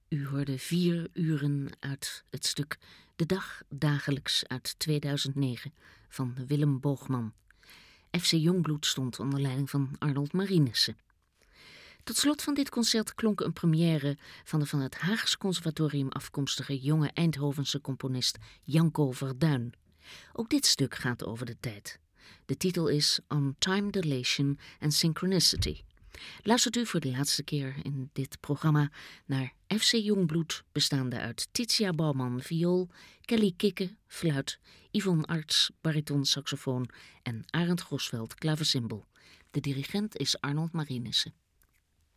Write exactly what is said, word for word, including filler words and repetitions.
U hoorde vier uren uit het stuk De Dag Dagelijks uit tweeduizend negen van Willem Boogman. F C Jongbloed stond onder leiding van Arnold Marinessen. Tot slot van dit concert klonk een première van de van het Haags Conservatorium afkomstige jonge Eindhovense componist Janko Verduin. Ook dit stuk gaat over de tijd. De titel is On Time Dilation and Synchronicity. Luistert u voor de laatste keer in dit programma naar F C Jongbloed, bestaande uit Titia Bouwman viool, Kelly Kikke fluit, Yvonne Arts bariton saxofoon en Arend Grosveld klavecimbal. De dirigent is Arnold Marinessen.